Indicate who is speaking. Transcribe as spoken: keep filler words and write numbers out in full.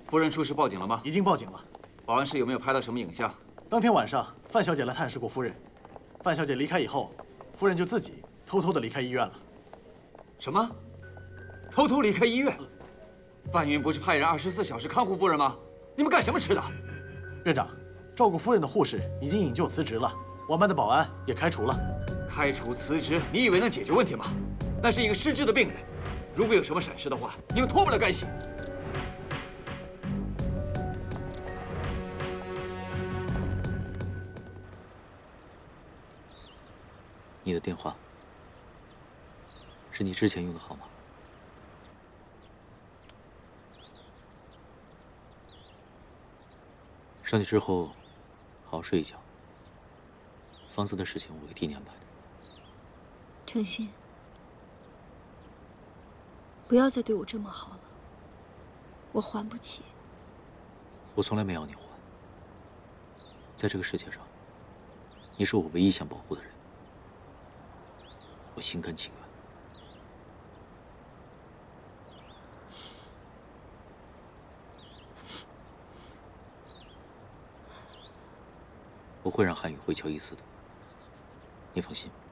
Speaker 1: 夫人出事报警了吗？
Speaker 2: 已经报警了。
Speaker 1: 保安室有没有拍到什么影像？
Speaker 2: 当天晚上，范小姐来探视过夫人。范小姐离开以后，夫人就自己偷偷的离开医院了。
Speaker 1: 什么？偷偷离开医院？范云不是派人二十四小时看护夫人吗？你们干什么吃的？
Speaker 2: 院长，照顾夫人的护士已经引咎辞职了，我们的保安也开除了。
Speaker 1: 开除辞职，你以为能解决问题吗？那是一个失智的病人，如果有什么闪失的话，你们脱不了干系。
Speaker 3: 你的电话是你之前用的号码。上去之后，好好睡一觉。方思的事情我会替你安排的。
Speaker 4: 程心，不要再对我这么好了，我还不起。
Speaker 3: 我从来没要你还。在这个世界上，你是我唯一想保护的人。我心甘情愿。我会让韩宇回乔伊斯的，你放心。